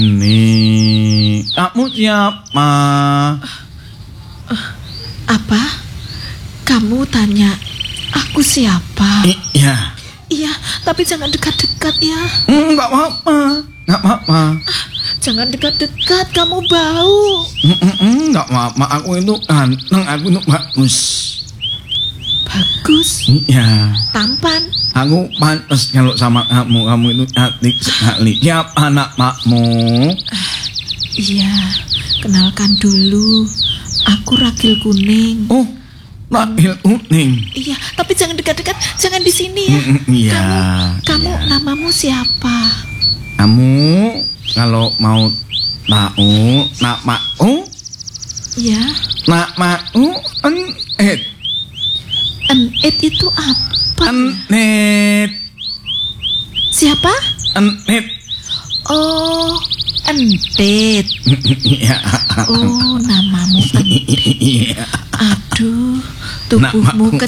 Nih, kamu siapa? Apa? Kamu tanya aku siapa? Iya. Iya, tapi jangan dekat-dekat ya. Enggak apa-apa. Enggak apa-apa. Jangan dekat-dekat, kamu bau. Enggak apa-apa. Aku itu ganteng, aku itu bagus. Bagus? Iya. Tampan? Aku pantas kalau sama kamu. Kamu itu cantik sekali. Siapa anak makmu? Iya, kenalkan dulu. Aku Ragil Kuning. Oh, Ragil Kuning. Iya, tapi jangan dekat-dekat, jangan di sini ya. Iya. Kamu namamu siapa? Kamu kalau mau tahu namaku? Iya. Namaku Enit. Enit itu apa? Enit. Siapa? Enit. Oh, Entit. Iya. Oh, namamu Entit. Iya. Aduh, tubuhmu Namaku